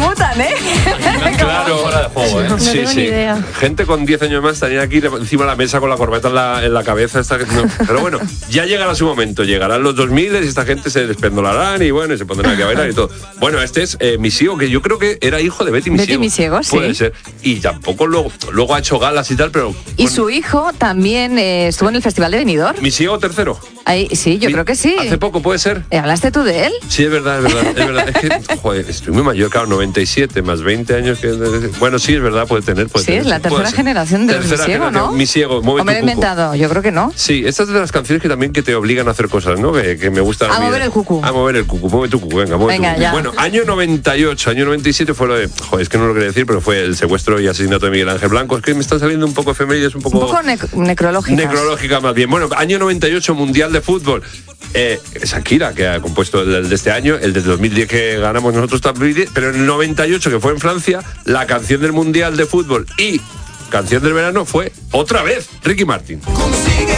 mutan, ¿eh? Claro, fuera de juego, ¿eh? No tengo ni idea. Gente con 10 años más estaría aquí encima de la mesa con la corbata en la cabeza. Pero bueno, ya llegará su momento. Llegarán los 2000 y esta gente se despendolarán y bueno, y se pondrán aquí a bailar y todo. Bueno, este es Misiego, que yo creo que era hijo de Betty Misiego. Betty Misiego, sí. Puede ser. Y tampoco luego ha hecho galas y tal, pero... Y su hijo también estuvo en el Festival de Benidorm. Misiego tercero. Ahí, sí, yo creo que sí. Hace poco, ¿puede ser? ¿Hablaste tú de él? Sí, es verdad. Es que, joder, estoy muy mayor, claro, 97, más 20 años que... Bueno, sí, es verdad, puede tener. Sí, es la tercera generación de Misiego, ¿no? Misiego, mueve tu ¿O me lo he cuco. inventado? Yo creo que no. Sí, estas es de las canciones que también que te obligan a hacer cosas, ¿no? Que me gustan a mí. mover el cucú. A mover el cucú, mueve tu cucú, venga, mueve tu cucú. Ya. Bueno, año 98, año 97 fue lo de... Joder, es que no lo quería decir, pero fue el secuestro y asesinato de Miguel Ángel Blanco. Es que me están saliendo un poco efemérides, un poco necrológicas. Necrológica más bien. Bueno, año 98, Mundial de Fútbol. Shakira, que ha compuesto el de este año, el de 2010 que ganamos nosotros también, pero en el 98, que fue en Francia, la canción del Mundial de Fútbol y canción del verano fue otra vez Ricky Martin.